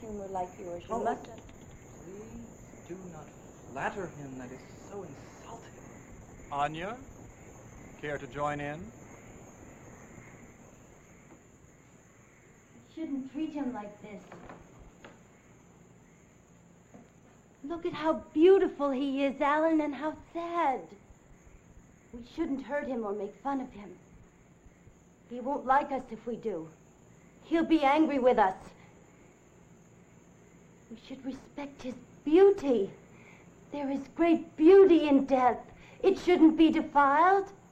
humor like yours. You Oh, must... please do not flatter him. That is so insulting. Anya, care to join in? You shouldn't treat him like this. Look at how beautiful he is, Alan, and how sad. We shouldn't hurt him or make fun of him. He won't like us if we do. He'll be angry with us. We should respect his beauty. There is great beauty in death. It shouldn't be defiled.